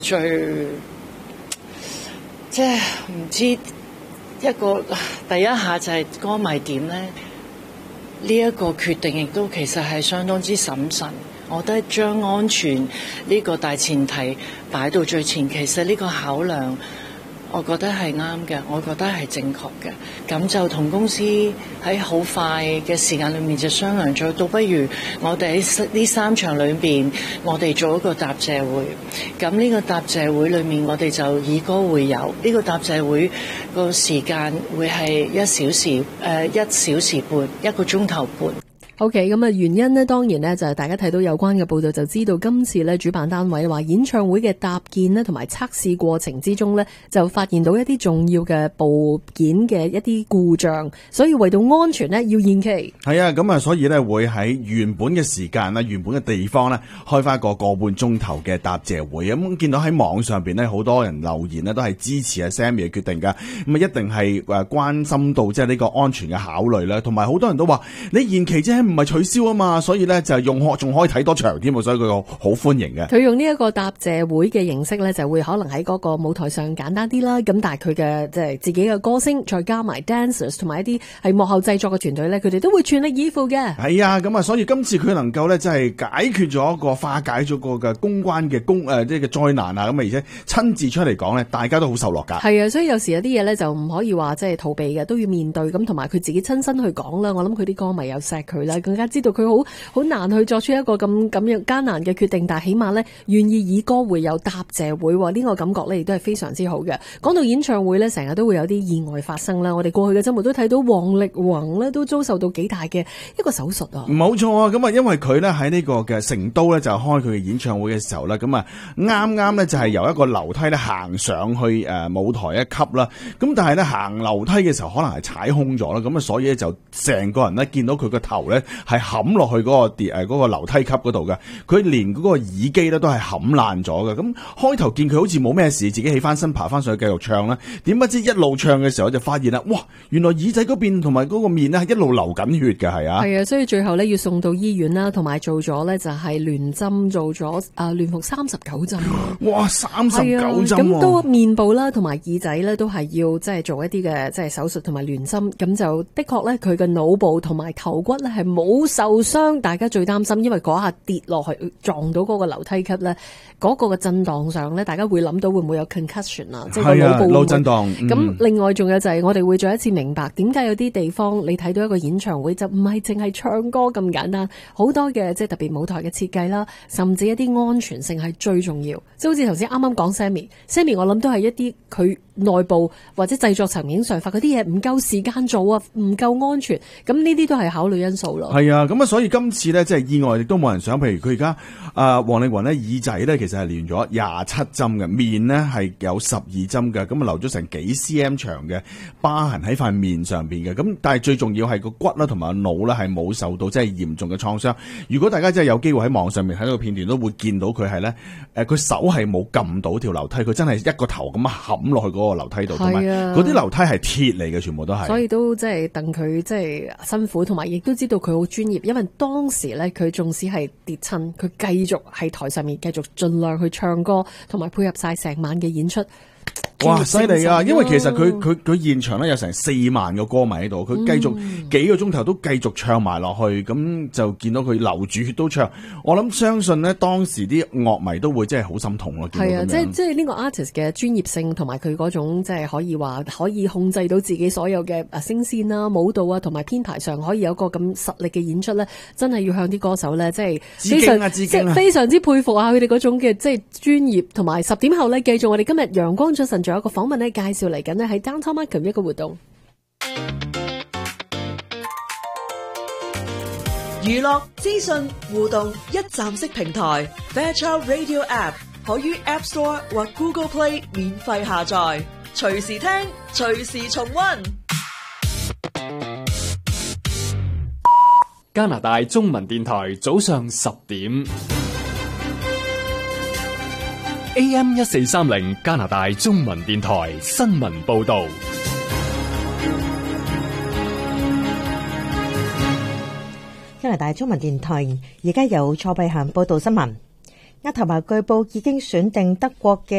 最即係唔知一個第一下就係歌迷點呢？呢一個決定亦都其實係相當之審慎。我覺得將安全呢個大前提擺到最前，其實呢個考量，我覺得係啱嘅，我覺得係正確嘅。咁就同公司喺好快嘅時間裏面就商量咗，倒不如我哋喺呢3場裏邊，我哋做一個答謝會。咁呢個答謝會裏面，我哋就以歌會友。呢個答謝會個時間會係1小時，1小時半，1個鐘頭半。 OK， 咁原因呢，當然呢，就係大家睇到有關嘅報道就知道，今次呢，主辦單位話演唱會嘅搭建呢同埋測試過程之中呢，就發現到一啲重要嘅部件嘅一啲故障，所以為到安全呢，要延期。 係啊，咁所以呢，會喺原本嘅時間啦、原本嘅地方呢，開翻個半鐘頭嘅答謝會。咁見到喺網上邊呢，好多人留言呢都係支持阿 Sammy 嘅決定㗎。咁一定係關心到即係呢個安全嘅考慮啦，同埋好多人都話你延期啫。唔係取消啊嘛，所以咧就仲可以睇多場添，所以佢好歡迎嘅。 佢用呢一個答謝會嘅形式咧，就會可能喺嗰個舞台上簡單啲啦。咁但係佢嘅即係自己嘅歌聲，再加埋 dancers 同埋一啲係幕後製作嘅團隊咧，佢哋都會全力以赴嘅。 係啊，咁所以今次佢能夠咧，即係解決咗一個化解咗個嘅公關嘅即係嘅災難啊！咁而且親自出嚟講咧，大家都好受落㗎。 係啊，所以有時有啲嘢咧就唔可以話即係逃避嘅，都要面對。咁同埋佢自己親身去講啦。我諗佢啲歌迷有錫佢啦。更加知道佢好難去作出一個咁樣艱難嘅決定，但係起碼咧願意以歌會友答謝會，呢個感覺咧亦都係非常之好嘅。講到演唱會咧，成日都會有啲意外發生啦。我哋過去嘅周末都睇到王力宏咧都遭受到幾大嘅一個手術啊。 冇錯啊，咁因為佢咧喺呢個嘅成都咧就開佢嘅演唱會嘅時候咧，咁啱啱咧就係由一個樓梯咧行上去舞台一級啦。咁但係咧行樓梯嘅時候可能係踩空咗啦，咁所以咧就成個人咧見到佢個頭咧係冚落去嗰個樓梯級嗰度嘅，佢連嗰個耳機咧都係冚爛咗嘅。咁開頭見佢好似冇咩事，自己起翻身爬翻上去繼續唱啦。點不知一路唱嘅時候就發現啦，哇！原來耳仔嗰邊同埋嗰個面咧係一路流緊血嘅，係啊。係啊，所以最後咧要送到醫院啦，同埋做咗咧就係聯針，做咗聯服39針。 哇！39針咁都面部啦同埋耳仔咧都係要即係做一啲嘅即係手術同埋聯針。咁就的確咧佢嘅腦部同埋頭骨咧係冇受傷。大家最擔心，因為嗰下跌落去撞到嗰個樓梯級咧，嗰個嘅震盪上咧，大家會諗到會唔會有 concussion 啊？即係個腦部腦震盪。 咁另外仲有就係我哋會再一次明白點解有啲地方你睇到一個演唱會就唔係淨係唱歌咁簡單，好多嘅即係特別舞台嘅設計啦，甚至一啲安全性係最重要。即係好似頭先啱啱講 Sammy 我諗都係一啲佢內部或者製作層面上發嗰啲嘢唔夠時間做啊，唔夠安全，咁呢啲都係考慮因素咯。 係啊，咁所以今次咧即係意外亦都冇人想，譬如佢而家王力宏咧耳仔咧其實係連咗27針嘅，面咧係有12針嘅，咁留咗成幾 cm 長嘅疤痕喺塊面上邊嘅。咁但係最重要係個骨啦同埋腦咧係冇受到即係嚴重嘅創傷。如果大家真係有機會喺網上面睇到個片段，都會見到佢係咧佢手係冇撳到條樓梯，佢真係一個頭咁冚落去嗰個樓梯度，同埋嗰啲樓梯係鐵嚟嘅，全部都係。 所以都即係戥佢即係辛苦，同埋亦都知道佢好專業，因為當時咧佢縱使係跌親，佢繼續喺台上面繼續盡量去唱歌，同埋配合晒成晚嘅演出。 哇，犀利啊！因為其實佢現場咧有成4萬個歌迷喺度，佢繼續幾個鐘頭都繼續唱埋落去，咁就見到佢流住血都唱。我諗相信咧，當時啲樂迷都會真係好心痛咯。 係啊，即係呢個 artist 嘅專業性同埋佢嗰種即係可以話可以控制到自己所有嘅聲線啦、舞蹈啊同埋編排上可以有個咁實力嘅演出咧，真係要向啲歌手咧即係致敬啊！ 非常之佩服啊！佢哋嗰種嘅即係專業，同埋10點後咧繼續我哋今日陽光早晨仲有一個訪問咧介紹嚟緊咧喺 Downtown Markham 一個活動， 娛樂資訊互動一站式平台 Fairchild Radio App 可於 App Store 或 Google Play 免費下載，隨時聽隨時重溫。 加拿大中文電台早上10點。AM 1430加拿大中文電台新聞報道。 加拿大中文電台而家有蔡碧嫻報道新聞。 頭牌據報已經選定德國嘅